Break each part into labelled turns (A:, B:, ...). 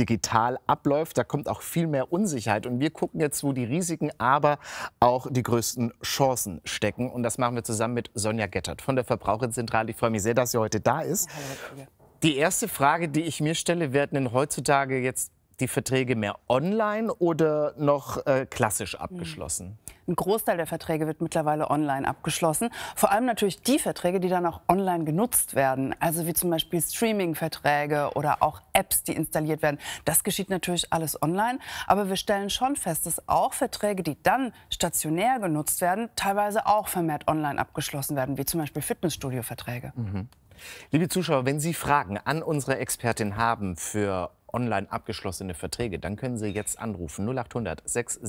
A: digital abläuft. Da kommt auch viel mehr Unsicherheit. Und wir gucken jetzt, wo die Risiken, aber auch die größten Chancen stecken. Und das machen wir zusammen mit Sonja Gettert von der Verbraucherzentrale. Ich freue mich sehr, dass sie heute da ist.
B: Hallo.
A: Die erste Frage, die ich mir stelle, werden denn heutzutage jetzt die Verträge mehr online oder noch klassisch abgeschlossen?
B: Ein Großteil der Verträge wird mittlerweile online abgeschlossen. Vor allem natürlich die Verträge, die dann auch online genutzt werden. Also wie zum Beispiel Streaming-Verträge oder auch Apps, die installiert werden. Das geschieht natürlich alles online. Aber wir stellen schon fest, dass auch Verträge, die dann stationär genutzt werden, teilweise auch vermehrt online abgeschlossen werden, wie zum Beispiel Fitnessstudio-Verträge.
A: Liebe Zuschauer, wenn Sie Fragen an unsere Expertin haben für online abgeschlossene Verträge, dann können Sie jetzt anrufen 0800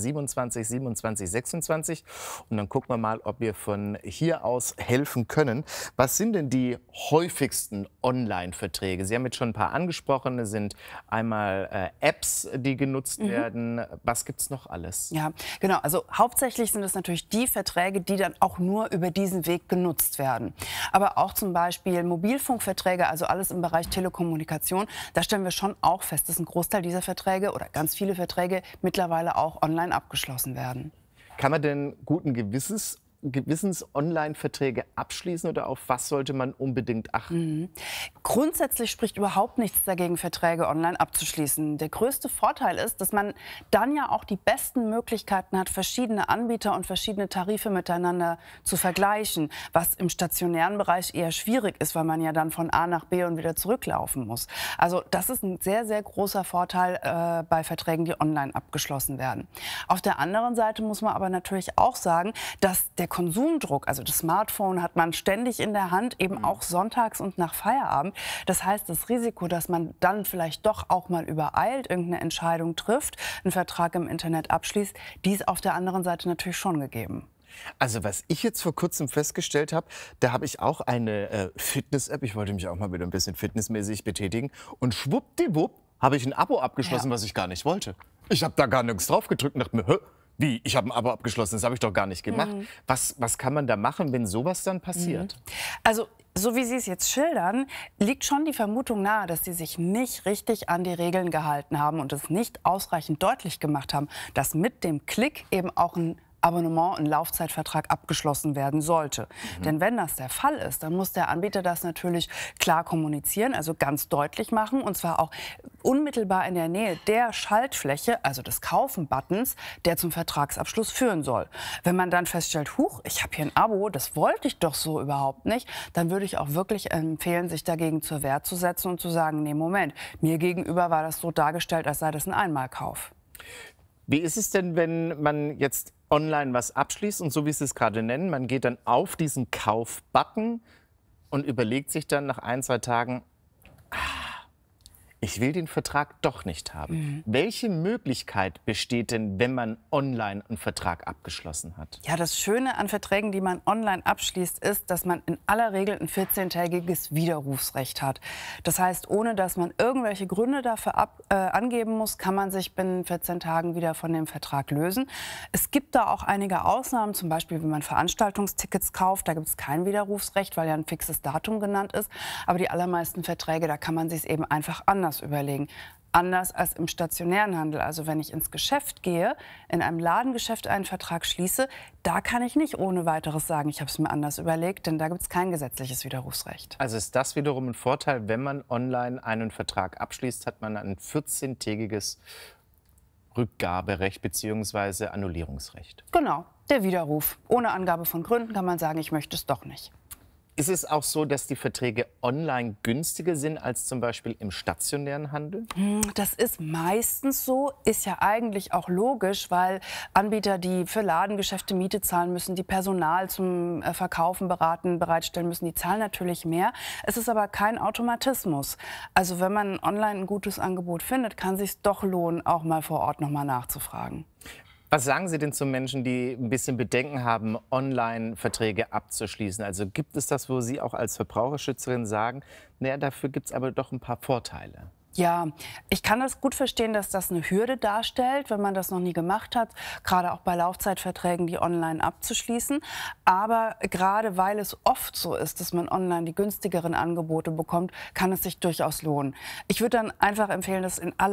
A: 627 27 26 und dann gucken wir mal, ob wir von hier aus helfen können. Was sind denn die häufigsten Online-Verträge? Sie haben jetzt schon ein paar angesprochen. Es sind einmal Apps, die genutzt werden. Was gibt es noch alles?
B: Ja, genau. Also hauptsächlich sind es natürlich die Verträge, die dann auch nur über diesen Weg genutzt werden. Aber auch zum Beispiel Mobilfunkverträge, also alles im Bereich Telekommunikation. Da stellen wir schon auch fest, dass ein Großteil dieser Verträge oder ganz viele Verträge mittlerweile auch online abgeschlossen werden.
A: Kann man denn guten Gewissens Online-Verträge abschließen oder auf was sollte man unbedingt achten?
B: Grundsätzlich spricht überhaupt nichts dagegen, Verträge online abzuschließen. Der größte Vorteil ist, dass man dann ja auch die besten Möglichkeiten hat, verschiedene Anbieter und verschiedene Tarife miteinander zu vergleichen, was im stationären Bereich eher schwierig ist, weil man ja dann von A nach B und wieder zurücklaufen muss. Also das ist ein sehr, sehr großer Vorteil bei Verträgen, die online abgeschlossen werden. Auf der anderen Seite muss man aber natürlich auch sagen, dass der Konsumdruck, also das Smartphone hat man ständig in der Hand, eben auch sonntags und nach Feierabend. Das heißt, das Risiko, dass man dann vielleicht doch auch mal übereilt irgendeine Entscheidung trifft, einen Vertrag im Internet abschließt, die ist auf der anderen Seite natürlich schon gegeben.
A: Also was ich jetzt vor kurzem festgestellt habe, da habe ich auch eine Fitness-App. Ich wollte mich auch mal wieder ein bisschen fitnessmäßig betätigen. Und schwuppdiwupp habe ich ein Abo abgeschlossen, was ich gar nicht wollte. Ich habe da gar nichts drauf gedrückt und dachte mir, hä? Wie? Ich habe ein Abo abgeschlossen, das habe ich doch gar nicht gemacht. Was kann man da machen, wenn sowas dann passiert?
B: Also, so wie Sie es jetzt schildern, liegt schon die Vermutung nahe, dass Sie sich nicht richtig an die Regeln gehalten haben und es nicht ausreichend deutlich gemacht haben, dass mit dem Klick eben auch ein Abonnement, ein Laufzeitvertrag abgeschlossen werden sollte. Denn wenn das der Fall ist, dann muss der Anbieter das natürlich klar kommunizieren, also ganz deutlich machen, und zwar auch unmittelbar in der Nähe der Schaltfläche, also des Kaufen-Buttons, der zum Vertragsabschluss führen soll. Wenn man dann feststellt, huch, ich habe hier ein Abo, das wollte ich doch so überhaupt nicht, dann würde ich auch wirklich empfehlen, sich dagegen zur Wehr zu setzen und zu sagen, nee, Moment, mir gegenüber war das so dargestellt, als sei das ein Einmalkauf.
A: Wie ist es denn, wenn man jetzt online was abschließt und so wie Sie es gerade nennen, man geht dann auf diesen Kauf-Button und überlegt sich dann nach 1, 2 Tagen, ich will den Vertrag doch nicht haben. Welche Möglichkeit besteht denn, wenn man online einen Vertrag abgeschlossen hat?
B: Ja, das Schöne an Verträgen, die man online abschließt, ist, dass man in aller Regel ein 14-tägiges Widerrufsrecht hat. Das heißt, ohne dass man irgendwelche Gründe dafür angeben muss, kann man sich binnen 14 Tagen wieder von dem Vertrag lösen. Es gibt da auch einige Ausnahmen, zum Beispiel, wenn man Veranstaltungstickets kauft, da gibt es kein Widerrufsrecht, weil ja ein fixes Datum genannt ist. Aber die allermeisten Verträge, da kann man sich es eben einfach anders überlegen. Anders als im stationären Handel. Also wenn ich ins Geschäft gehe, in einem Ladengeschäft einen Vertrag schließe, da kann ich nicht ohne weiteres sagen, ich habe es mir anders überlegt, denn da gibt es kein gesetzliches Widerrufsrecht.
A: Also ist das wiederum ein Vorteil, wenn man online einen Vertrag abschließt, hat man ein 14-tägiges Rückgaberecht bzw. Annullierungsrecht.
B: Genau, der Widerruf. Ohne Angabe von Gründen kann man sagen, ich möchte es doch nicht.
A: Ist es auch so, dass die Verträge online günstiger sind als zum Beispiel im stationären Handel?
B: Das ist meistens so, ist ja eigentlich auch logisch, weil Anbieter, die für Ladengeschäfte Miete zahlen müssen, die Personal zum Verkaufen bereitstellen müssen, die zahlen natürlich mehr. Es ist aber kein Automatismus. Also wenn man online ein gutes Angebot findet, kann es sich doch lohnen, auch mal vor Ort noch mal nachzufragen.
A: Was sagen Sie denn zu Menschen, die ein bisschen Bedenken haben, Online-Verträge abzuschließen? Also gibt es das, wo Sie auch als Verbraucherschützerin sagen, naja, dafür gibt es aber doch ein paar Vorteile?
B: Ja, ich kann das gut verstehen, dass das eine Hürde darstellt, wenn man das noch nie gemacht hat, gerade auch bei Laufzeitverträgen, die online abzuschließen. Aber gerade weil es oft so ist, dass man online die günstigeren Angebote bekommt, kann es sich durchaus lohnen. Ich würde dann einfach empfehlen, das in aller